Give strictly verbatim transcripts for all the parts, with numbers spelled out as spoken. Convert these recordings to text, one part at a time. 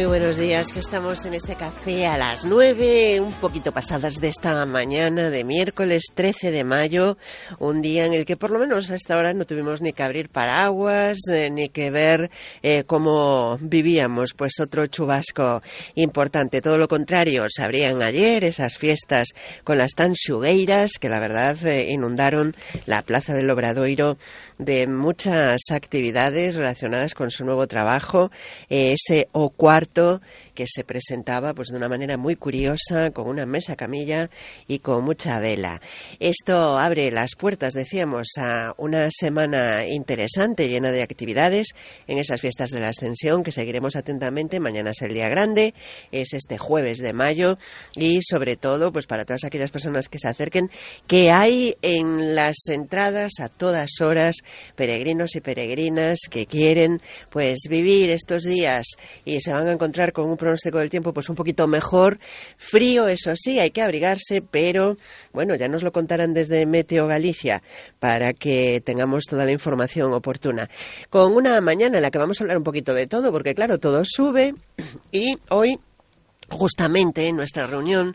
Muy buenos días, que estamos en este café a las nueve, un poquito pasadas de esta mañana de miércoles trece de mayo, un día en el que por lo menos a esta hora no tuvimos ni que abrir paraguas, eh, ni que ver eh, cómo vivíamos, pues otro chubasco importante. Todo lo contrario, se abrían ayer esas fiestas con las tanxugueiras que la verdad eh, inundaron la Plaza del Obradoiro de muchas actividades relacionadas con su nuevo trabajo, eh, ese O Cuarto que se presentaba pues de una manera muy curiosa, con una mesa camilla y con mucha vela. Esto abre las puertas, decíamos, a una semana interesante, llena de actividades en esas fiestas de la Ascensión que seguiremos atentamente. Mañana es el día grande, es este jueves de mayo, y sobre todo pues para todas aquellas personas que se acerquen, que hay en las entradas a todas horas peregrinos y peregrinas que quieren pues vivir estos días y se van a encontrar con un pronóstico del tiempo pues un poquito mejor, frío, eso sí, hay que abrigarse, pero bueno, ya nos lo contarán desde Meteo Galicia para que tengamos toda la información oportuna. Con una mañana en la que vamos a hablar un poquito de todo, porque claro, todo sube, y hoy justamente en nuestra reunión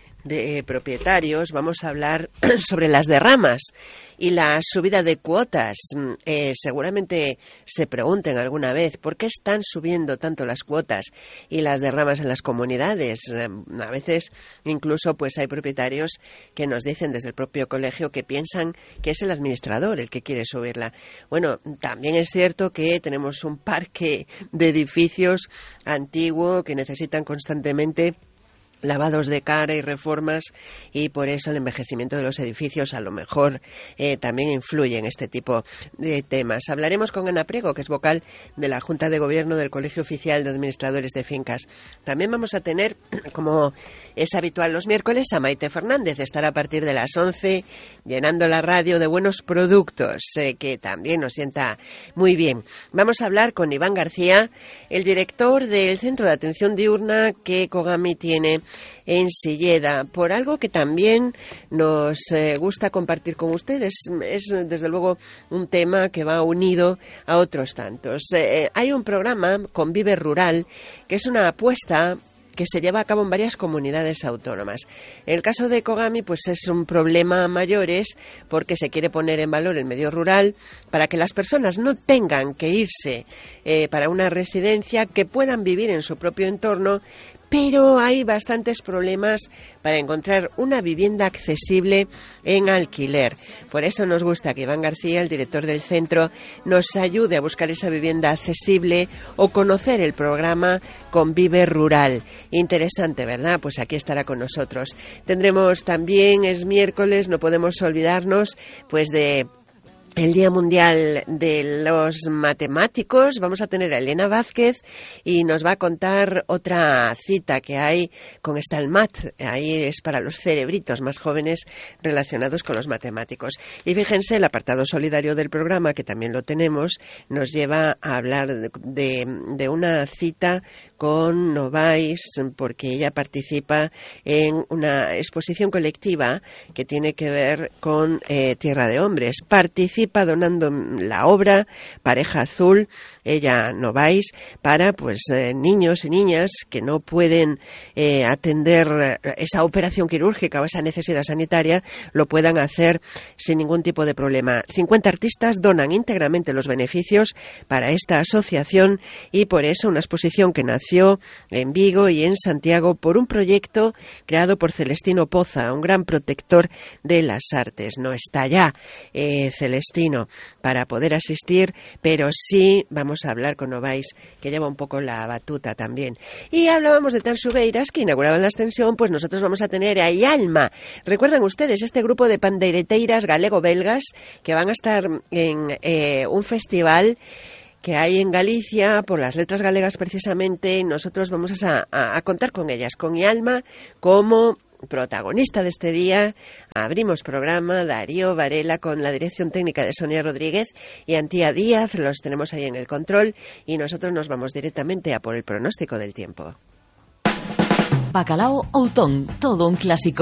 de propietarios vamos a hablar sobre las derramas y la subida de cuotas. Eh, seguramente se pregunten alguna vez por qué están subiendo tanto las cuotas y las derramas en las comunidades. Eh, a veces incluso pues hay propietarios que nos dicen desde el propio colegio que piensan que es el administrador el que quiere subirla. Bueno, también es cierto que tenemos un parque de edificios antiguo que necesitan constantemente lavados de cara y reformas, y por eso el envejecimiento de los edificios a lo mejor eh, también influye en este tipo de temas. Hablaremos con Ana Priego, que es vocal de la Junta de Gobierno del Colegio Oficial de Administradores de Fincas. También vamos a tener, como es habitual los miércoles, a Maite Fernández. Estará a partir de las once llenando la radio de buenos productos, eh, que también nos sienta muy bien. Vamos a hablar con Iván García, el director del Centro de Atención Diurna que Kogami tiene en Silleda, por algo que también nos eh, gusta compartir con ustedes. Es desde luego un tema que va unido a otros tantos. Eh, hay un programa, Convive Rural, que es una apuesta que se lleva a cabo en varias comunidades autónomas. En el caso de Kogami, pues es un problema a mayores, porque se quiere poner en valor el medio rural para que las personas no tengan que irse eh, para una residencia, que puedan vivir en su propio entorno, pero hay bastantes problemas para encontrar una vivienda accesible en alquiler. Por eso nos gusta que Iván García, el director del centro, nos ayude a buscar esa vivienda accesible o conocer el programa Convive Rural. Interesante, ¿verdad? Pues aquí estará con nosotros. Tendremos también, es miércoles, no podemos olvidarnos pues de el Día Mundial de los Matemáticos. Vamos a tener a Elena Vázquez y nos va a contar otra cita que hay con Stalmat. Ahí es para los cerebritos más jóvenes relacionados con los matemáticos. Y fíjense, el apartado solidario del programa, que también lo tenemos, nos lleva a hablar de, de, de una cita con Novais, porque ella participa en una exposición colectiva que tiene que ver con eh, Tierra de Hombres. Participa donando la obra Pareja Azul, ella Novais, para pues eh, niños y niñas que no pueden eh, atender esa operación quirúrgica o esa necesidad sanitaria, lo puedan hacer sin ningún tipo de problema. cincuenta artistas donan íntegramente los beneficios para esta asociación, y por eso una exposición que nació en Vigo y en Santiago por un proyecto creado por Celestino Poza, un gran protector de las artes. No está ya eh, Celestino para poder asistir, pero sí vamos a hablar con Novais, que lleva un poco la batuta también. Y hablábamos de tanxugueiras que inauguraban la Ascensión, pues nosotros vamos a tener a Ialma. Recuerdan ustedes este grupo de pandeireteiras galego-belgas que van a estar en eh, un festival que hay en Galicia, por las letras galegas precisamente. Nosotros vamos a, a, a contar con ellas, con Ialma como protagonista de este día. Abrimos programa, Darío Varela con la dirección técnica de Sonia Rodríguez y Antía Díaz, los tenemos ahí en el control, y nosotros nos vamos directamente a por el pronóstico del tiempo. Bacalao Outón, todo un clásico.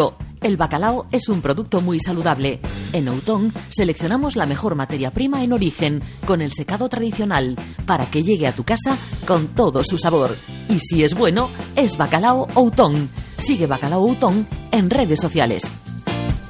El bacalao es un producto muy saludable. En Outón seleccionamos la mejor materia prima en origen, con el secado tradicional, para que llegue a tu casa con todo su sabor. Y si es bueno, es Bacalao Outón. Sigue Bacalao Outón en redes sociales.